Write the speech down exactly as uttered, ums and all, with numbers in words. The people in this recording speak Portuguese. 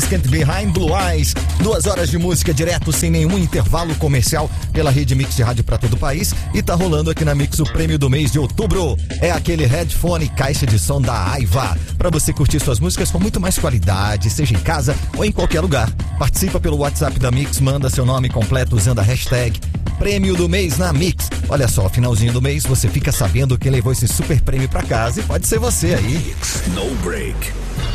Kiss Can't Behind Blue Eyes. Duas horas de música direto, sem nenhum intervalo comercial, pela rede Mix de rádio para todo o país. E tá rolando aqui na Mix o prêmio do mês de outubro. É aquele headphone caixa de som da Aiva, para você curtir suas músicas com muito mais qualidade, seja em casa ou em qualquer lugar. Participa pelo WhatsApp da Mix, manda seu nome completo usando a hashtag Prêmio do Mês na Mix. Olha só, finalzinho do mês você fica sabendo quem levou esse super prêmio pra casa e pode ser você aí. No break.